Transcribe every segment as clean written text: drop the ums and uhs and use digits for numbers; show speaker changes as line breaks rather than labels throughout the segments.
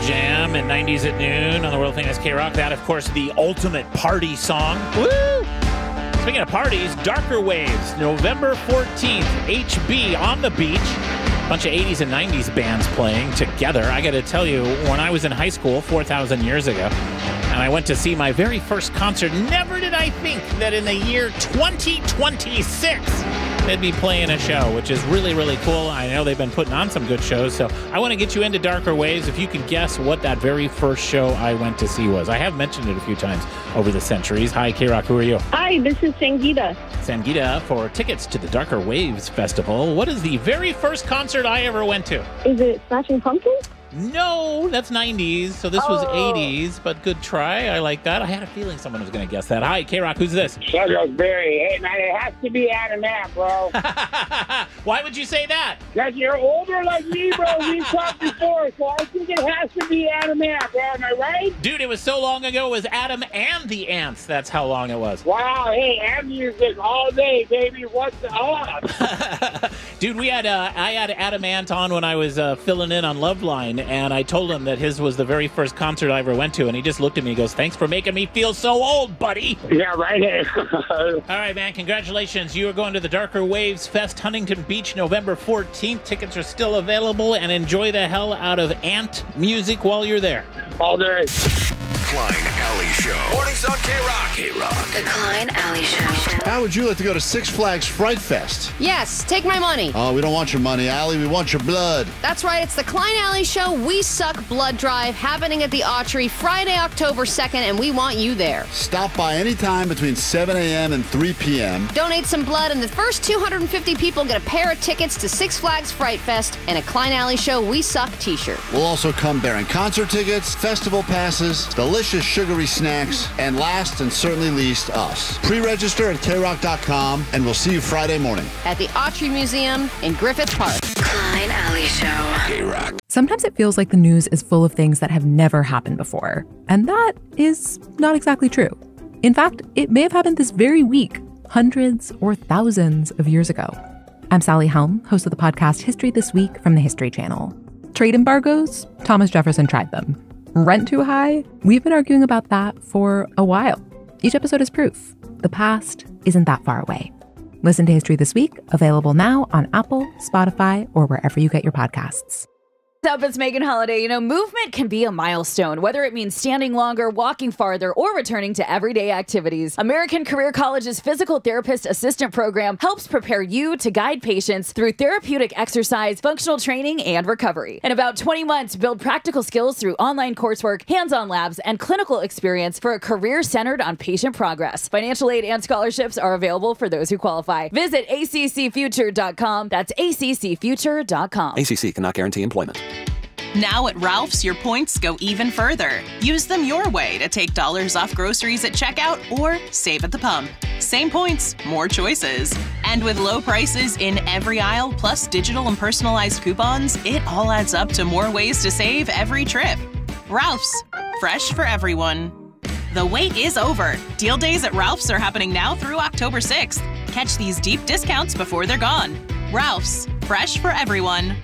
Jam and 90s at Noon on the world famous K-Rock. That, of course, the ultimate party song. Woo! Speaking of parties, Darker Waves, November 14th, HB on the beach. Bunch of 80s and 90s bands playing together. I got to tell you, when I was in high school 4,000 years ago, and I went to see my very first concert, never did I think that in the year 2026 they'd be playing a show, which is really, really cool. I know they've been putting on some good shows, so I want to get you into Darker Waves. If you can guess what that very first show I went to see was. I have mentioned it a few times over the centuries. Hi, K-Rock, who are you?
Hi, this is Sangeeta.
Sangeeta, for tickets to the Darker Waves Festival, what is the very first concert I ever went to?
Is it Smashing Pumpkins?
No, that's 90s, so this was 80s, but good try. I like that. I had a feeling someone was going to guess that. Hi, K-Rock, who's this?
Charles Berry. Hey, man, it has to be Adam Ant, bro.
Why would you say that?
Because you're older like me, bro. We've talked before, so I think it has to be Adam Ant, bro. Am I right?
Dude, it was so long ago, it was Adam and the Ants. That's how long it was.
Wow, hey, Ant music all day, baby. What's up?
Dude, I had Adam Ant on when I was filling in on Loveline, and I told him that his was the very first concert I ever went to, and he just looked at me and goes, "Thanks for making me feel so old, buddy."
Yeah, right.
All right, man, congratulations. You are going to the Darker Waves Fest, Huntington Beach, November 14th. Tickets are still available, and enjoy the hell out of Ant music while you're there.
All day.
Klein Alley Show. Mornings on K-Rock. K-Rock.
The Klein Alley Show.
How would you like to go to Six Flags Fright Fest?
Yes, take my money.
Oh, we don't want your money, Allie. We want your blood.
That's right, it's the Klein Alley Show We Suck Blood Drive happening at the Autry Friday, October 2nd, and we want you there.
Stop by anytime between 7 a.m. and 3 p.m.
Donate some blood, and the first 250 people get a pair of tickets to Six Flags Fright Fest and a Klein Alley Show We Suck t-shirt.
We'll also come bearing concert tickets, festival passes, delicious sugary snacks, and last and certainly least, us. Pre-register at krock.com, and we'll see you Friday morning.
At the Autry Museum in Griffith Park.
Klein Alley Show.
K-Rock.
Sometimes it feels like the news is full of things that have never happened before. And that is not exactly true. In fact, it may have happened this very week, hundreds or thousands of years ago. I'm Sally Helm, host of the podcast History This Week from the History Channel. Trade embargoes? Thomas Jefferson tried them. Rent too high? We've been arguing about that for a while. Each episode is proof. The past isn't that far away. Listen to History This Week, available now on Apple, Spotify, or wherever you get your podcasts.
What's up, it's Megan Holiday. You know, movement can be a milestone, whether it means standing longer, walking farther, or returning to everyday activities. American Career College's Physical Therapist Assistant Program helps prepare you to guide patients through therapeutic exercise, functional training, and recovery. In about 20 months, build practical skills through online coursework, hands-on labs, and clinical experience for a career centered on patient progress. Financial aid and scholarships are available for those who qualify. Visit accfuture.com. That's accfuture.com.
ACC cannot guarantee employment.
Now at Ralph's, your points go even further. Use them your way to take dollars off groceries at checkout or save at the pump. Same points, more choices. And with low prices in every aisle, plus digital and personalized coupons, it all adds up to more ways to save every trip. Ralph's, fresh for everyone. The wait is over. Deal days at Ralph's are happening now through October 6th. Catch these deep discounts before they're gone. Ralph's, fresh for everyone.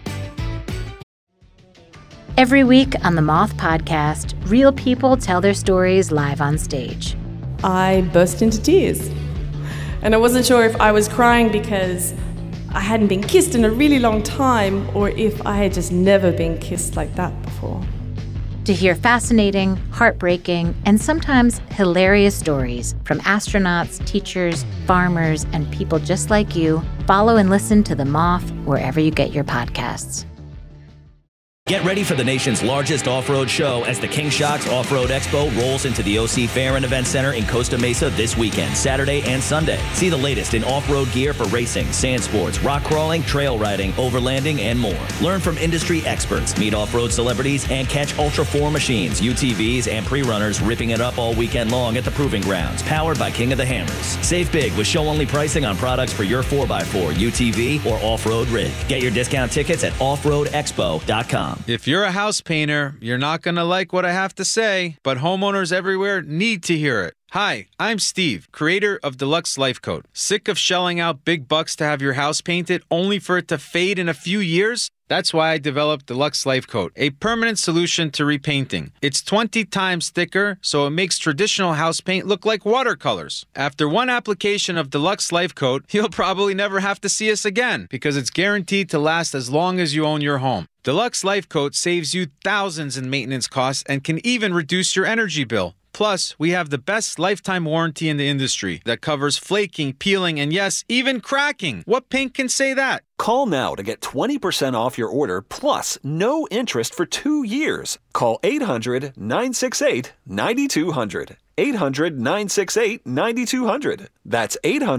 Every week on the Moth Podcast, real people tell their stories live on stage.
I burst into tears. And I wasn't sure if I was crying because I hadn't been kissed in a really long time or if I had just never been kissed like that before.
To hear fascinating, heartbreaking, and sometimes hilarious stories from astronauts, teachers, farmers, and people just like you, follow and listen to The Moth wherever you get your podcasts.
Get ready for the nation's largest off-road show as the King Shocks Off-Road Expo rolls into the OC Fair and Event Center in Costa Mesa this weekend, Saturday and Sunday. See the latest in off-road gear for racing, sand sports, rock crawling, trail riding, overlanding, and more. Learn from industry experts, meet off-road celebrities, and catch Ultra 4 machines, UTVs, and pre-runners ripping it up all weekend long at the Proving Grounds, powered by King of the Hammers. Save big with show-only pricing on products for your 4x4, UTV, or off-road rig. Get your discount tickets at offroadexpo.com.
If you're a house painter, you're not going to like what I have to say, but homeowners everywhere need to hear it. Hi, I'm Steve, creator of Deluxe Life Coat. Sick of shelling out big bucks to have your house painted only for it to fade in a few years? That's why I developed Deluxe Life Coat, a permanent solution to repainting. It's 20 times thicker, so it makes traditional house paint look like watercolors. After one application of Deluxe Life Coat, you'll probably never have to see us again because it's guaranteed to last as long as you own your home. Deluxe Life Coat saves you thousands in maintenance costs and can even reduce your energy bill. Plus, we have the best lifetime warranty in the industry that covers flaking, peeling, and yes, even cracking. What paint can say that?
Call now to get 20% off your order plus no interest for 2 years. Call 800-968-9200. 800-968-9200. That's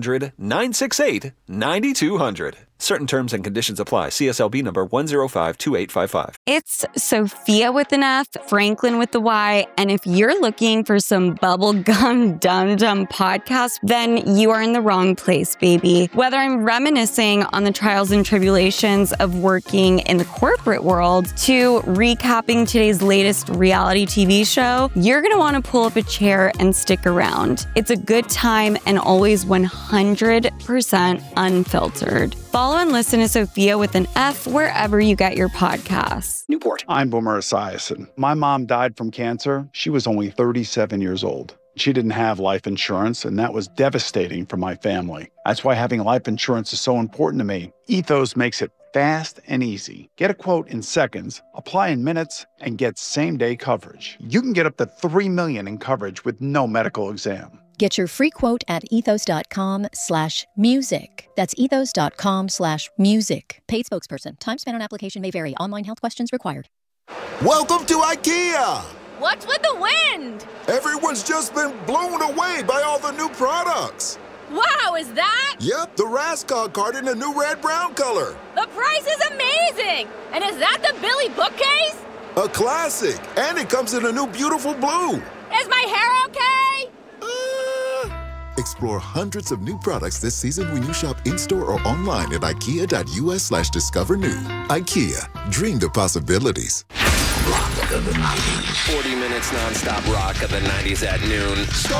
800-968-9200. Certain terms and conditions apply. CSLB number 1052855.
It's Sophia with an F, Franklin with the Y, and if you're looking for some bubblegum dum-dum podcast, then you are in the wrong place, baby. Whether I'm reminiscing on the trials and tribulations of working in the corporate world to recapping today's latest reality TV show, you're going to want to pull up a chair and stick around. It's a good time and always 100% unfiltered. Follow and listen to Sophia with an F wherever you get your podcasts.
Newport. I'm Boomer Esiason. My mom died from cancer. She was only 37 years old. She didn't have life insurance, and that was devastating for my family. That's why having life insurance is so important to me. Ethos makes it fast and easy. Get a quote in seconds, apply in minutes, and get same-day coverage. You can get up to $3 million in coverage with no medical exam.
Get your free quote at ethos.com/music. That's ethos.com/music. Paid spokesperson. Time spent on application may vary. Online health questions required.
Welcome to IKEA.
What's with the wind?
Everyone's just been blown away by all the new products.
Wow, is that?
Yep, the Raskog cart in a new red-brown color.
The price is amazing. And is that the Billy bookcase?
A classic. And it comes in a new beautiful blue.
Is my hair okay?
Explore hundreds of new products this season when you shop in-store or online at ikea.us/discover new. IKEA, dream the possibilities.
Rock of the 90s. 40 minutes non-stop rock of the 90s at noon.